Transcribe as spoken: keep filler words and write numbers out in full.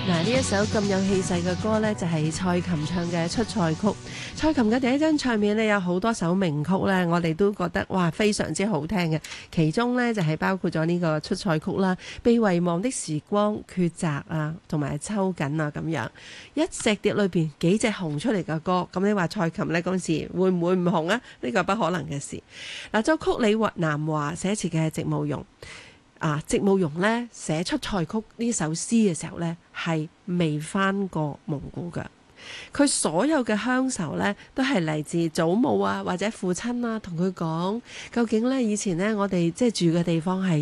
嗱，呢一首咁有氣勢嘅歌呢，就係蔡琴唱嘅《出塞曲》。蔡琴嘅第一張唱片呢，有好多首名曲呢，我哋都覺得哇非常之好聽嘅。其中呢，就係包括咗呢個《出塞曲》啦，《被遺忘的時光》、《抉擇》啊，同埋《抽緊》啊咁樣。一隻碟裏邊幾隻紅出嚟嘅歌，咁你話蔡琴呢，嗰時會唔會唔紅啊？呢個不可能嘅事。嗱，作曲李南華，寫詞嘅係席慕容。啊，席慕容咧寫出《出塞曲》呢首詩嘅時候咧，係未返過蒙古嘅。佢所有嘅鄉愁咧，都係嚟自祖母啊，或者父親啊，同佢講究竟咧以前咧我哋即係住嘅地方係